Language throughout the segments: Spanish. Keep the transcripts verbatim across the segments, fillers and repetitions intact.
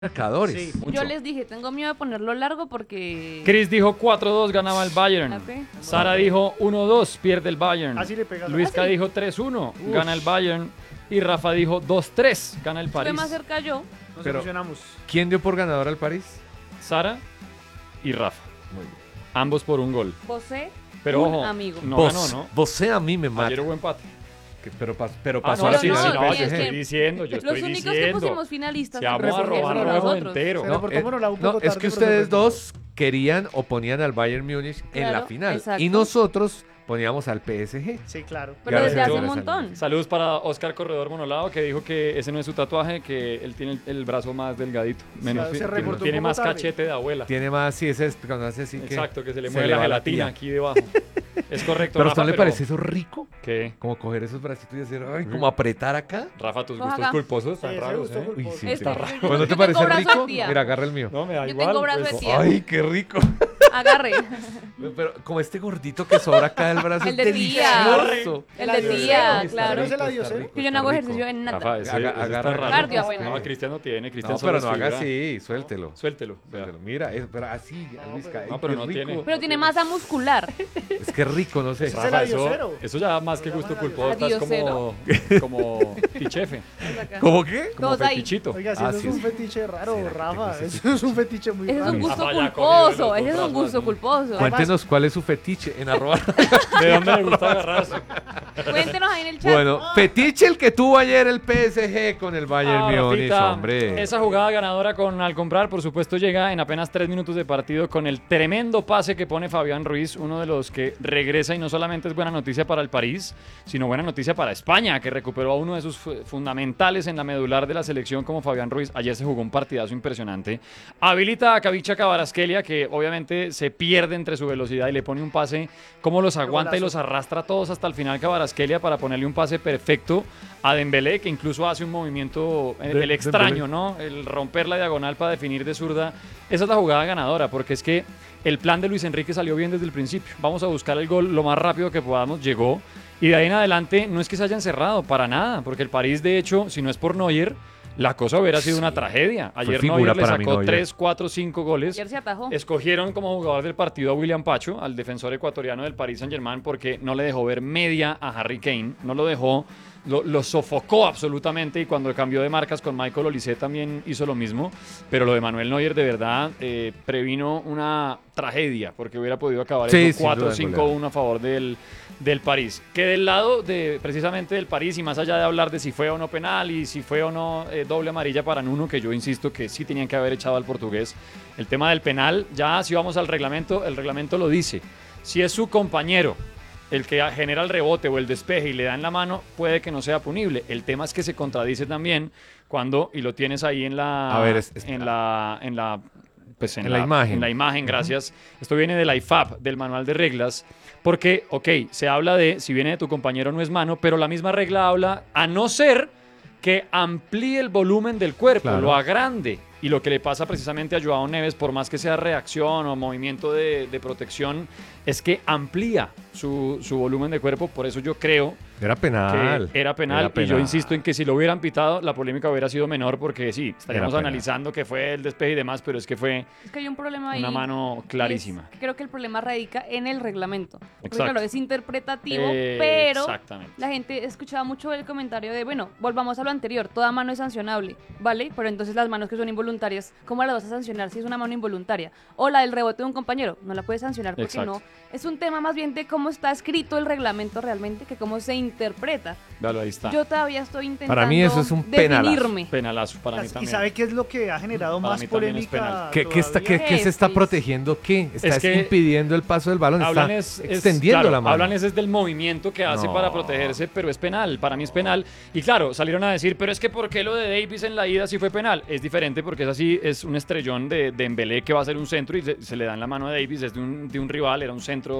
marcadores. Sí, Yo mucho. les dije, tengo miedo de ponerlo largo porque... Chris dijo cuatro dos, ganaba el Bayern. Ok. Sara dijo uno dos, pierde el Bayern. Así le pegas. Luisca ¿Ah, sí? dijo tres uno, Uf. gana el Bayern. Y Rafa dijo dos tres, gana el Fue París. más cerca yo. Nos Pero- emocionamos. ¿Quién dio por ganador al París? Sara y Rafa, Muy bien. ambos por un gol. José, Pero un ojo, amigo. no Vos, ganó, ¿no? vos a mí me mata. Ayer hubo empate. Que- Pero, pas- pero Ah, pasó no, a la sí, no, sí, final. no, sí, yo es estoy que diciendo, yo Los estoy únicos que diciendo. pusimos finalistas Si vamos a fueron robar nosotros. rojo entero. Se No, reportamos eh, la un no, poco es tarde, que pero ustedes se dos querían o ponían al Bayern Múnich en la Claro, final. exacto. Y nosotros poníamos al P S G. Sí, claro. Pero Gracias, desde hace un gracias, montón. Saludos para Oscar Corredor Monolado, que dijo que ese no es su tatuaje, que él tiene el, el brazo más delgadito. Menos, se tiene- reportó tiene un poco más tarde. cachete de abuela. Tiene más, sí, ese es cuando hace así que... Exacto, que se le se mueve le la va la gelatina tía. aquí debajo. Es correcto, Pero ¿a Rafa, usted no le parece eso rico? ¿Qué? Como coger esos bracitos y hacer, ay, como apretar acá. Rafa, tus Coja gustos acá. culposos Sí, están ese raros, gusto ¿eh? culposo. Uy, sí, Este, está yo- raro. yo- ¿No yo te tengo parece brazo rico? de tía. Mira, agarra el mío. No, me da Yo igual. tengo brazo pues. de tía. Ay, qué rico. Agarre. Pero como este gordito que sobra acá del brazo El es de tía. delicioso. El La de diosero, tía, está claro. rico, ¿Es el está adiosero? rico, Que yo no está hago rico. ejercicio en Rafa, nada. ese, Aga- ese está agarra- raro. Cardio apenas. No, Cristian no tiene, Cristian No, solo pero no es haga fibra. así, suéltelo. Suéltelo. vea. Suéltelo. Mira, es- pero así, Luisca, No, ay, pero qué no rico. tiene. Pero tiene masa muscular. Es que rico, no sé. Es el Rafa, eso, adiosero. eso ya más que Lo gusto llaman culposo, estás como, como pichefe, ¿Cómo qué? como Todos ahí. fetichito. Oiga, si Ah, eso sí, es un sí. fetiche raro, ¿Será que Rafa. tengo ese Eso es un fetiche muy Ese es raro. un gusto Rafa ya cogió de los culposo. dos Ese es un brazos gusto así. culposo. Cuéntenos cuál es su fetiche en arroba. ¿De dónde le gusta agarrarse? Cuéntenos ahí en el chat. Bueno, fetiche el que tuvo ayer el P S G con el Bayern Ah, Múnich, Rafita, hombre. Esa jugada ganadora con al comprar, por supuesto, llega en apenas tres minutos de partido con el tremendo pase que pone Fabián Ruiz, uno de los que regresa y no solamente es buena noticia para el París, sino buena noticia para España, que recuperó a uno de sus fu- fundamentales en la medular de la selección como Fabián Ruiz. Ayer se jugó un partidazo impresionante. Habilita a Kavicha Kvaratskhelia, que obviamente se pierde entre su velocidad y le pone un pase, como los aguanta y golazo. los arrastra todos hasta el final Kvaratskhelia para ponerle un pase perfecto a Dembélé, que incluso hace un movimiento, eh, De- el extraño, Dembélé. ¿no? El romper la diagonal para definir de zurda. Esa es la jugada ganadora, porque es que el plan de Luis Enrique salió bien desde el principio. Vamos a buscar el gol lo más rápido que podamos, llegó. Y de ahí en adelante no es que se haya encerrado, para nada, porque el París, de hecho, si no es por Neuer, la cosa hubiera sido una tragedia. Ayer figura Neuer le para mí, sacó Neuer. tres, cuatro, cinco goles. Ayer se atajó. Escogieron como jugador del partido a William Pacho, al defensor ecuatoriano del Paris Saint-Germain, porque no le dejó ver media a Harry Kane, no lo dejó, lo, lo sofocó absolutamente, y cuando cambió de marcas con Michael Olise también hizo lo mismo, pero lo de Manuel Neuer de verdad eh, previno una tragedia, porque hubiera podido acabar Sí, eso sin cuatro duda, cinco uno a favor del, del París. Que del lado de precisamente del París, y más allá de hablar de si fue o no penal y si fue o no eh, doble amarilla para Nuno, que yo insisto que sí tenían que haber echado al portugués, el tema del penal, ya si vamos al reglamento, el reglamento lo dice. Si es su compañero el que genera el rebote o el despeje y le da en la mano, puede que no sea punible. El tema es que se contradice también cuando, y lo tienes ahí en la... A ver, es- es- en la... En la pues en, En la imagen. En la imagen, gracias. Esto viene del I F A B, del manual de reglas, porque, ok, se habla de si viene de tu compañero no es mano, pero la misma regla habla a no ser que amplíe el volumen del cuerpo, Claro. lo agrande. Y lo que le pasa precisamente a Joao Neves, por más que sea reacción o movimiento de, de protección, es que amplía su, su volumen de cuerpo. Por eso yo creo Era penal. que era penal. Era Y yo insisto en que si lo hubieran pitado, la polémica hubiera sido menor, porque sí, estaríamos Era penal. analizando que fue el despeje y demás, pero es que fue Es que hay un problema ahí. una mano clarísima. Es que creo que el problema radica en el reglamento. Porque Exacto. claro, es interpretativo, Eh, pero exactamente. la gente escuchaba mucho el comentario de, bueno, volvamos a lo anterior, toda mano es sancionable, ¿vale? Pero entonces las manos que son involuntarias, ¿cómo las vas a sancionar si es una mano involuntaria? O la del rebote de un compañero, no la puedes sancionar porque Exacto. no. Es un tema más bien de cómo está escrito el reglamento realmente que cómo se interpreta. Dale, ahí está. Yo todavía estoy intentando Para mí eso es un penalazo. definirme. Penalazo para mí ¿Y también. sabe qué es lo que ha generado Para más mí también es polémica? penal. ¿Qué, qué está, qué, todavía? qué se está Jefes. protegiendo? ¿Qué? Está Es que impidiendo el paso del balón. Está Hablan es, es- extendiendo claro, la mano. hablan es, es del movimiento que hace No. para protegerse, pero es penal. Para mí es penal. Y claro, salieron a decir, pero es que ¿por qué lo de Davis en la ida sí fue penal? Es diferente porque es así, es un estrellón de, de Dembélé que va a ser un centro y se, se le da en la mano a Davis desde un, de un rival, era un centro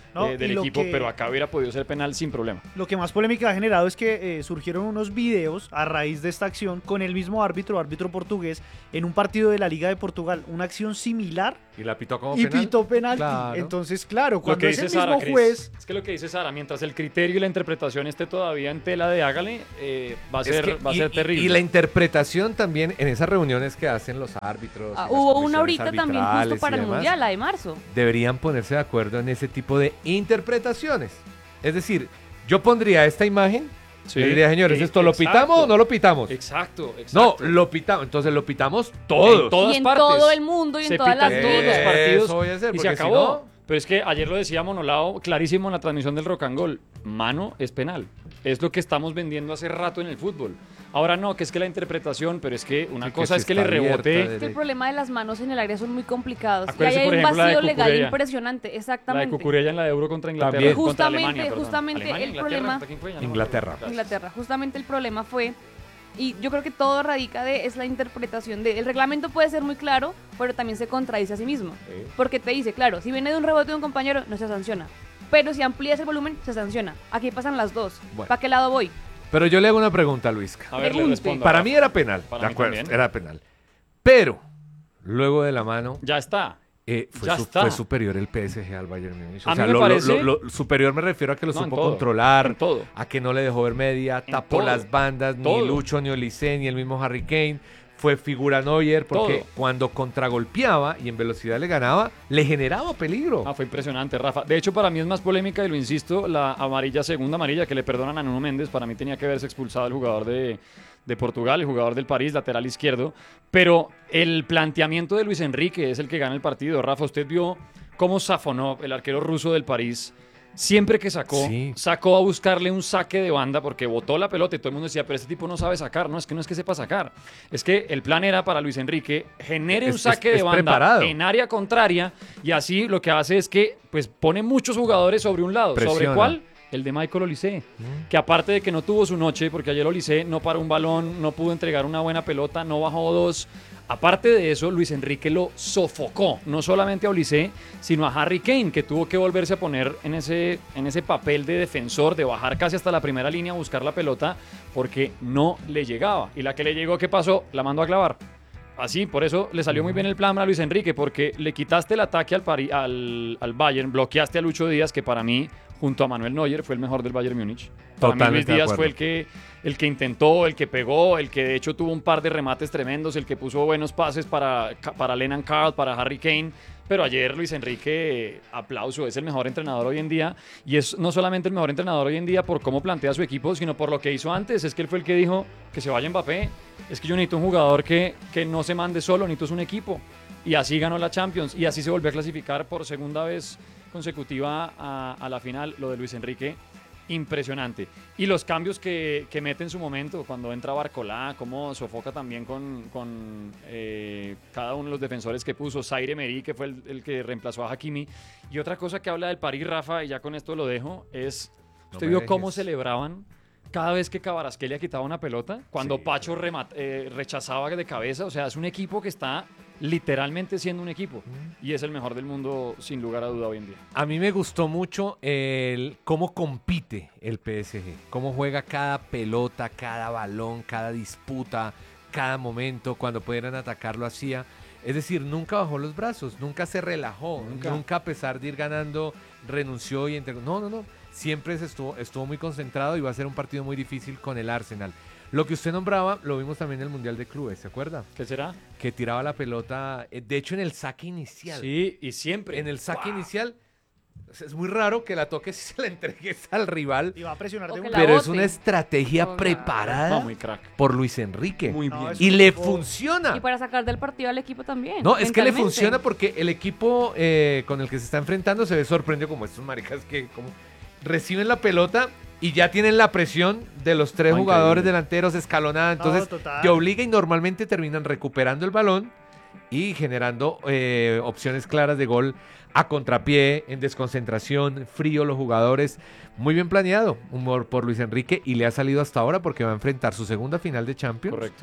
No, eh, del y lo equipo, que- pero acá hubiera podido ser penal sin problema. Lo que más polémica ha generado es que eh, surgieron unos videos a raíz de esta acción con el mismo árbitro, árbitro portugués, en un partido de la Liga de Portugal. Una acción similar Y la pitó como y penal. pitó penalti. Claro. Entonces, claro, Lo cuando que es el dice mismo Sara, Cris, juez... es que lo que dice Sara, mientras el criterio y la interpretación esté todavía en tela de hágale, eh, va a Es ser, que- va a y- ser y- terrible. Y la interpretación también en esas reuniones que hacen los árbitros. Ah, y las hubo una comisiones ahorita también justo arbitrales y para el demás, Mundial, la de marzo. Deberían ponerse de acuerdo en ese tipo de interpretaciones. Es decir, yo pondría esta imagen, Sí. le diría, señores, Eh, ¿esto lo exacto. pitamos o no lo pitamos? Exacto, No, exacto. lo pitamos. Entonces lo pitamos todos. En todas Y en partes. todo el mundo y en Se todas las pitan todos los ligas. partidos Eso voy a hacer, y se porque si acabó. no- Pero es que ayer lo decía Monolao clarísimo en la transmisión del Rock and Goal. Mano es penal. Es lo que estamos vendiendo hace rato en el fútbol. Ahora no, que es que la interpretación, pero es que una Sí, que cosa si es que le está abierta rebote. de- Es que el problema de las manos en el área son muy complicados. Y Acuérdese, ahí hay por un ejemplo, la de vacío legal Cucurella. impresionante, La de exactamente. Cucurella en la de Euro contra Inglaterra. También. Contra Justamente- Alemania, perdón. justamente Alemania, el Inglaterra, problema- ¿contra quién fue? Ya no me Inglaterra. acuerdo. Inglaterra. Justamente el problema fue, y yo creo que todo radica de, es la interpretación de, el reglamento puede ser muy claro, pero también se contradice a sí mismo. Sí. Porque te dice, claro, si viene de un rebote de un compañero, no se sanciona. Pero si amplías el volumen, se sanciona. Aquí pasan las dos. Bueno. ¿Para qué lado voy? Pero yo le hago una pregunta a Luisca. A ver, le Pregunte. respondo. Para mí era penal, Para de mí acuerdo, también. era penal. Pero, luego de la mano, Ya está. eh, fue, Ya su- está. fue superior el P S G al Bayern Múnich. O A sea, mí me lo, lo- parece- lo- lo superior me refiero a que lo No, en supo todo, controlar, en todo. a que no le dejó ver media, En tapó todo, las bandas, ni todo. Lucho, ni Olise, ni el mismo Harry Kane. Fue figura Neuer porque Todo. cuando contragolpeaba y en velocidad le ganaba, le generaba peligro. Ah, fue impresionante, Rafa. De hecho, para mí es más polémica, y lo insisto, la amarilla, segunda amarilla que le perdonan a Nuno Méndez. Para mí tenía que haberse expulsado el jugador de, de Portugal, el jugador del París, lateral izquierdo. Pero el planteamiento de Luis Enrique es el que gana el partido. Rafa, usted vio cómo Safonov, el arquero ruso del París, siempre que sacó, Sí. sacó a buscarle un saque de banda porque botó la pelota y todo el mundo decía, pero este tipo no sabe sacar. No, es que no es que sepa sacar. Es que el plan era para Luis Enrique, genere un Es- saque es- de es banda preparado. en área contraria y así lo que hace es que pues pone muchos jugadores sobre un lado. ¿Sobre Presiona. cuál? El de Michael Olise, que aparte de que no tuvo su noche, porque ayer Olise no paró un balón, no pudo entregar una buena pelota, no bajó dos. Aparte de eso, Luis Enrique lo sofocó, no solamente a Olise, sino a Harry Kane, que tuvo que volverse a poner en ese, en ese papel de defensor, de bajar casi hasta la primera línea a buscar la pelota, porque no le llegaba. Y la que le llegó, ¿qué pasó? La mandó a clavar. Así, por eso le salió muy bien el plan a Luis Enrique, porque le quitaste el ataque al, Pari- al, al Bayern, bloqueaste a Lucho Díaz, que para mí, junto a Manuel Neuer, fue el mejor del Bayern Múnich. Para mí Luis Totalmente de Díaz acuerdo. fue el que, el que intentó, el que pegó, el que de hecho tuvo un par de remates tremendos, el que puso buenos pases para, para Lennon Carl, para Harry Kane. Pero ayer Luis Enrique, aplauso, es el mejor entrenador hoy en día. Y es no solamente el mejor entrenador hoy en día por cómo plantea su equipo, sino por lo que hizo antes. Es que él fue el que dijo que se vaya Mbappé. Es que yo necesito un jugador que, que no se mande solo, necesito un equipo. Y así ganó la Champions. Y así se volvió a clasificar por segunda vez consecutiva a, a la final. Lo de Luis Enrique, impresionante. Y los cambios que, que mete en su momento, cuando entra Barcolá, cómo sofoca también con, con eh, cada uno de los defensores que puso, Zaire Emery, que fue el, el que reemplazó a Hakimi. Y otra cosa que habla del París, Rafa, y ya con esto lo dejo, es, No ¿usted me vio dejes. cómo celebraban cada vez que Kvaratskhelia quitaba una pelota? Cuando Sí. Pacho remat- eh, rechazaba de cabeza. O sea, es un equipo que está literalmente siendo un equipo. Y es el mejor del mundo, sin lugar a duda, hoy en día. A mí me gustó mucho el cómo compite el P S G, cómo juega cada pelota, cada balón, cada disputa, cada momento, cuando pudieran atacar lo hacía. Es decir, nunca bajó los brazos, nunca se relajó, Nunca. nunca, a pesar de ir ganando renunció y entregó. No, no, no, siempre se estuvo, estuvo muy concentrado y va a ser un partido muy difícil con el Arsenal. Lo que usted nombraba, lo vimos también en el Mundial de Clubes, ¿se acuerda? ¿Qué será? Que tiraba la pelota, eh, de hecho en el saque inicial. Sí, y siempre. En el saque ¡Guau! inicial, es muy raro que la toques y se la entregues al rival, Y va a presionar O de que un la pero es bote. una estrategia No, preparada No, muy crack. por Luis Enrique. Muy No, bien. es Y un le equipo- funciona. Y para sacar del partido al equipo también. No, es que le mentalmente. funciona porque el equipo eh, con el que se está enfrentando se ve sorprendido como estos maricas que como reciben la pelota y ya tienen la presión de los tres Ah, jugadores increíble. delanteros escalonada. Entonces No, total. te obliga y normalmente terminan recuperando el balón y generando eh, opciones claras de gol a contrapié, en desconcentración, frío los jugadores. Muy bien planeado, humor por Luis Enrique y le ha salido hasta ahora porque va a enfrentar su segunda final de Champions. Correcto.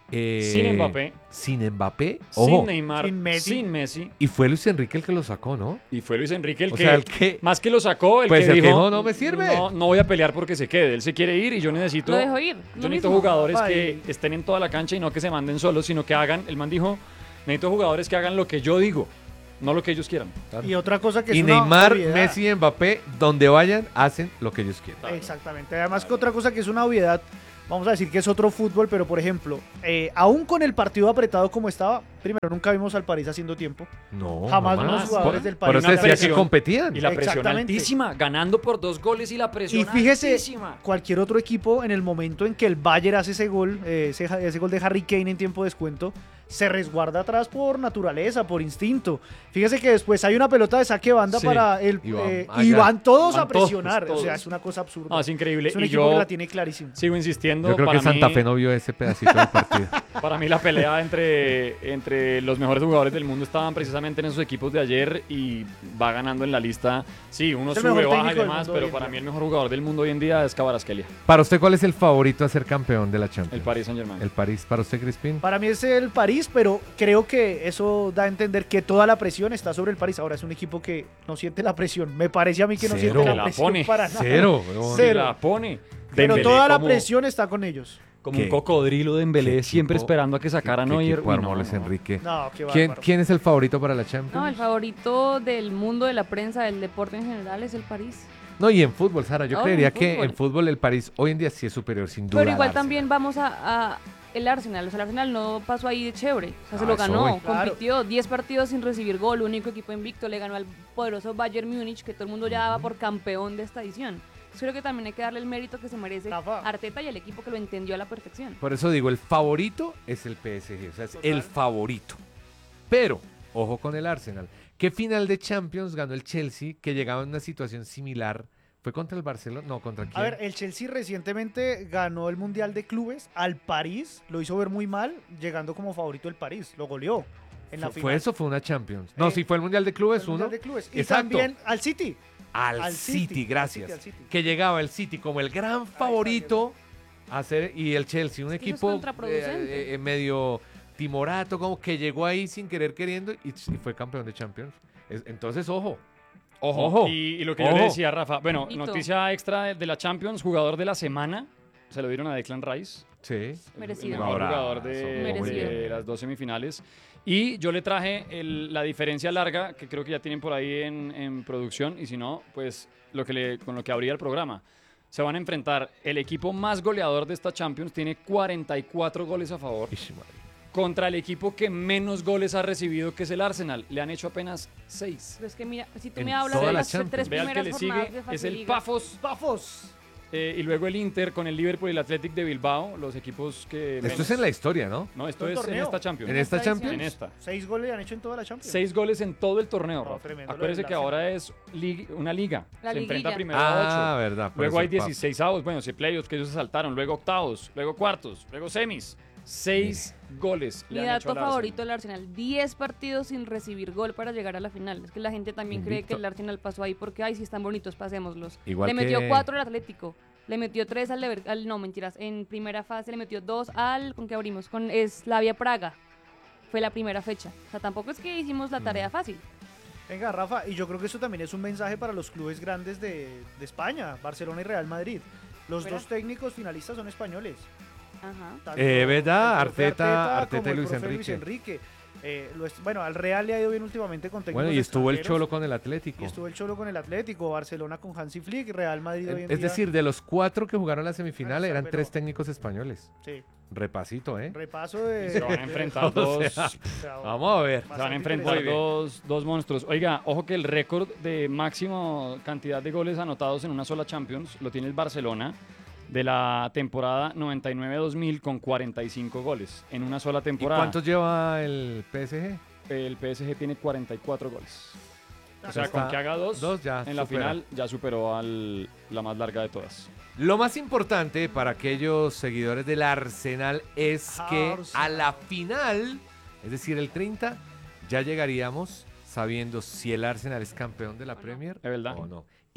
Eh, Sin Mbappé. Sin Mbappé. Sin Ojo. Neymar, Sin Messi. sin Messi. Y fue Luis Enrique el que lo sacó, ¿no? Y fue Luis Enrique el O que, sea, el que- más que lo sacó, el Pues que el que dijo, dijo, "No me sirve". No, no voy a pelear porque se quede. Él se quiere ir y yo necesito, Lo dejó ir. yo lo necesito mismo. jugadores Ay. que estén en toda la cancha y no que se manden solos, sino que hagan, el man dijo, necesito jugadores que hagan lo que yo digo, no lo que ellos quieran. Y otra cosa que es Y una Neymar, obviedad. Messi y Mbappé, donde vayan, hacen lo que ellos quieran. Exactamente. Además que otra cosa que es una obviedad, vamos a decir que es otro fútbol, pero por ejemplo, eh, aún con el partido apretado como estaba, primero nunca vimos al París haciendo tiempo. No, Jamás jamás. vimos jugadores Por- del Por París. eso Una decía que presión. competían. Y la presión Exactamente. altísima, ganando por dos goles y la presión Y fíjese, altísima. cualquier otro equipo, en el momento en que el Bayern hace ese gol, eh, ese, ese gol de Harry Kane en tiempo de descuento, se resguarda atrás por naturaleza, por instinto. Fíjese que después hay una pelota de saque de banda Sí. para el Y van eh, allá. y van todos Van a presionar. todos, O sea, todos. es una cosa absurda. Ah, es increíble. es un Y equipo yo que la tiene clarísima. sigo insistiendo. Yo creo para que Santa mí- Fe no vio ese pedacito del partido. Para mí la pelea entre, entre los mejores jugadores del mundo estaban precisamente en esos equipos de ayer y va ganando en la lista. Sí, uno Es el sube, mejor baja y técnico del demás, mundo pero hoy en para día. mí el mejor jugador del mundo hoy en día es Kvaratskhelia, Para usted, ¿cuál es el favorito a ser campeón de la Champions? el Paris Saint Germain. El París. ¿Para usted, Crispín? Para mí es el París, pero creo que eso da a entender que toda la presión está sobre el París. Ahora es un equipo que no siente la presión. Me parece a mí que no Cero. siente Que la la presión pone. para nada. Cero. weón. Cero. La pone. Pero Dembélé toda la como- presión está con ellos. Como ¿Qué? un cocodrilo de Dembélé, ¿Qué siempre equipo- esperando a que sacaran ¿Qué hoy. equipo Uy, armó no, Luis no. Enrique? No, qué ¿Quién, bárbaro. ¿Quién es el favorito para la Champions? No, el favorito del mundo de la prensa, del deporte en general, es el París. No, y en fútbol, Sara, yo No, creería en que fútbol. en fútbol el París hoy en día sí es superior, sin duda. Pero al igual Arsenal. también vamos a, a el Arsenal. O sea, el Arsenal no pasó ahí de chévere. O sea, se Ah, lo eso ganó, voy. Claro. compitió diez partidos sin recibir gol, único equipo invicto, le ganó al poderoso Bayern Múnich, que todo el mundo ya daba por campeón de esta edición. Yo creo que también hay que darle el mérito que se merece Rafa. Arteta y el equipo que lo entendió a la perfección. Por eso digo, el favorito es el P S G, o sea, es Total. el favorito. Pero, ojo con el Arsenal. ¿Qué final de Champions ganó el Chelsea que llegaba en una situación similar? ¿Fue contra el Barcelona? No, ¿contra quién? A ver, el Chelsea recientemente ganó el Mundial de Clubes al París, lo hizo ver muy mal, llegando como favorito el París, lo goleó en la ¿Fue, final. ¿Fue eso o fue una Champions? No, Eh, sí fue el Mundial de Clubes El uno. Mundial de Clubes. Y Exacto. también al City. Al, al City, City, al gracias. City, al City. Que llegaba el City como el gran favorito a hacer, y el Chelsea, un Es que eso es equipo contraproducente. eh, eh, medio timorato, como que llegó ahí sin querer queriendo y, y fue campeón de Champions. Es- entonces, ojo. Ojo. Ojo. Y, y lo que yo Ojo. le decía, Rafa, bueno, Hito. noticia extra de, de la Champions, jugador de la semana, se lo dieron a Declan Rice. Sí. el- Merecido. El mejor Abrazo, jugador de, Merecido. de las dos semifinales. Y yo le traje el- la diferencia larga, que creo que ya tienen por ahí en, en producción, y si no, pues lo que le, con lo que abría el programa. Se van a enfrentar el equipo más goleador de esta Champions, tiene cuarenta y cuatro goles a favor, Ish, madre. contra el equipo que menos goles ha recibido, que es el Arsenal. Le han hecho apenas seis. Pero es que mira, si tú En me hablas toda de la las Champions. tres Vea el que primeras le jornadas sigue, de fase es el liga, Pafos. ¡Pafos! Eh, y luego el Inter con el Liverpool y el Athletic de Bilbao, los equipos que... Esto menos- es en la historia, ¿no? No, esto ¿Un es en torneo? esta Champions. En esta esta edición. Champions. En esta. Seis goles le han hecho en toda la Champions. Seis goles en todo el torneo, No, Rafa. tremendo lo Acuérdese del que ahora es lig- una liga. La Se enfrenta liguilla. primero Ah, a ocho. verdad. por Luego eso hay el Papa. dieciséis avos, bueno, sí, playoffs que ellos se saltaron, luego octavos, luego cuartos, luego semis. Seis goles le Mi han hecho dato al Arsenal. favorito del Arsenal, diez partidos sin recibir gol para llegar a la final. Es que la gente también cree Invicto. que el Arsenal pasó ahí porque, ay, si están bonitos, pasémoslos. Igual le metió que- cuatro al Atlético, le metió tres al, Lever- al- no, mentiras, en primera fase le metió dos al, ¿con qué abrimos? Con Slavia Praga. Fue la primera fecha. O sea, tampoco es que hicimos la Mm. tarea fácil. Venga, Rafa, y yo creo que eso también es un mensaje para los clubes grandes de, de España, Barcelona y Real Madrid. Los Fuera. dos técnicos finalistas son españoles. Ajá. Tanto Eh, ¿verdad? el profe Arteta- Arteta como y Luis el profe Enrique. Enrique. Eh, lo es- bueno, al Real le ha ido bien últimamente con técnicos Bueno, y estuvo el extranjeros, Cholo con el Atlético. Y estuvo el Cholo con el Atlético, Barcelona con Hansi Flick, Real Madrid hoy en Es día- decir, de los cuatro que jugaron la semifinal, Ah, eran pero- tres técnicos españoles. Sí, Repasito, ¿eh? repaso de... Se van a de- enfrentar O dos, sea, o sea, Vamos a ver. se van a bastante enfrentar interesante. dos, dos monstruos. Oiga, ojo que el récord de máximo cantidad de goles anotados en una sola Champions lo tiene el Barcelona de la temporada noventa y nueve dos mil con cuarenta y cinco goles en una sola ¿Y temporada. cuántos lleva el P S G? El P S G tiene cuarenta y cuatro goles. O sea, Está- con que haga dos, dos ya en la supera. final ya superó al, la más larga de todas. Lo más importante para aquellos seguidores del Arsenal es que Arsenal. a la final, es decir, el treinta, ya llegaríamos sabiendo si el Arsenal es campeón de la no. Premier Es verdad. o no.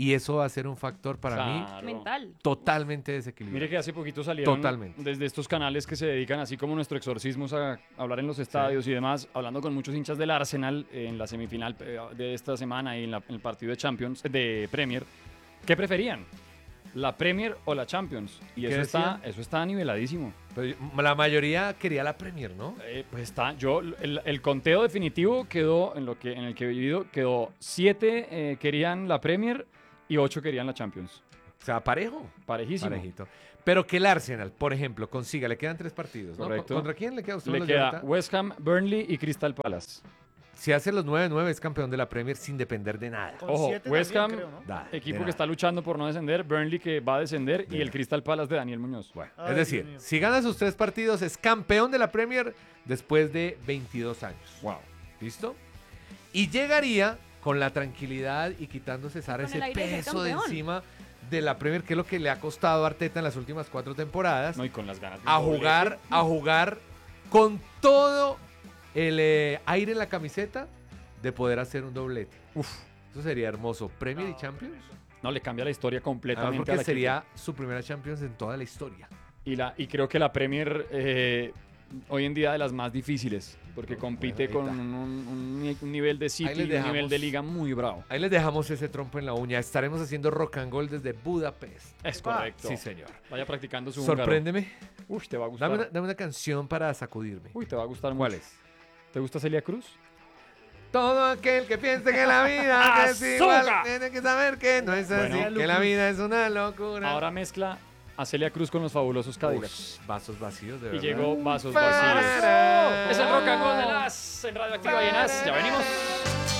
Y eso va a ser un factor para mí Claro. Mental. totalmente desequilibrado. Mire que hace poquito salieron Totalmente. desde estos canales que se dedican, así como nuestro exorcismos, a hablar en los estadios y demás, hablando con muchos hinchas del Arsenal en la semifinal eh, de esta semana y en, la- en el partido de Champions, de Premier. ¿Qué preferían? ¿La Premier o la Champions? Y ¿Qué eso está, decían? eso está niveladísimo. Pero la mayoría quería la Premier, ¿no? Eh, pues está, yo, el, el conteo definitivo quedó, en, lo que, en el que he vivido, quedó siete eh, querían la Premier y ocho querían la Champions. O sea, parejo. Parejísimo. Parejito. Pero que el Arsenal, por ejemplo, consiga, le quedan tres partidos, ¿no? Correcto. ¿Contra quién le queda a usted? Le los queda de ahorita? West Ham, Burnley y Crystal Palace. Si hace los nueve nueve es campeón de la Premier sin depender de nada. Con Ojo, siete West también, Ham, creo, ¿no? Da, de equipo nada. que está luchando por no descender, Burnley que va a descender y De el nada. Crystal Palace de Daniel Muñoz. Bueno, Ay, es decir, Dios mío. si gana sus tres partidos es campeón de la Premier después de veintidós años. Wow. ¿Listo? Y llegaría con la tranquilidad y quitándose César Con ese el aire de ser peso de campeón. encima de la Premier, que es lo que le ha costado a Arteta en las últimas cuatro temporadas, No, y con las ganas de un a doblete. jugar, a jugar con todo el eh, aire en la camiseta de poder hacer un doblete. Uf, eso sería hermoso. Premier y Champions. No, le cambia la historia Además, completamente. porque al equipo. sería su primera Champions en toda la historia. Y, la, y creo que la Premier eh, hoy en día de las más difíciles, porque compite bueno, con ahí un, un- un- un nivel de Ahí City, les un nivel dejamos. de liga muy bravo. Ahí les dejamos ese trompo en la uña. Estaremos haciendo rock and roll desde Budapest. Es Ah, correcto. Sí, señor. Vaya practicando su húngaro. Sorpréndeme. Uy, te va a gustar. Dame una, dame una canción para sacudirme. Uy, te va a gustar ¿Cuál mucho. es? ¿Te gusta Celia Cruz? Todo aquel que piense que la vida es igual ¡Azúcar! tiene que saber que no es así, Bueno. que la vida es una locura. Ahora mezcla a Celia Cruz con los fabulosos Cadillacs. Ush, vasos vacíos, de Y verdad. llegó Vasos Para- Vacíos. Es el rock and roll de las en Radioactiva y en As. Ya venimos.